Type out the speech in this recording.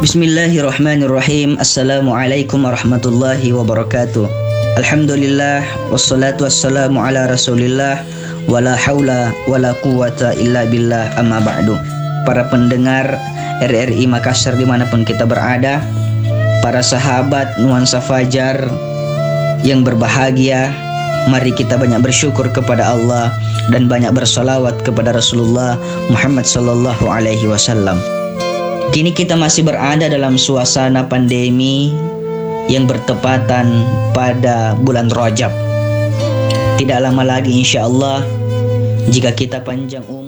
Bismillahirrahmanirrahim. Assalamualaikum warahmatullahi wabarakatuh. Alhamdulillah wassalatu wassalamu ala rasulillah wala haula wala quwata illa billah, amma ba'du. Para pendengar RRI Makassar dimanapun kita berada, para sahabat Nuansa Fajar yang berbahagia, mari kita banyak bersyukur kepada Allah dan banyak bersalawat kepada Rasulullah Muhammad sallallahu alaihi wasallam. Kini kita masih berada dalam suasana pandemi yang bertepatan pada bulan Rajab. Tidak lama lagi insya Allah, jika kita panjang umur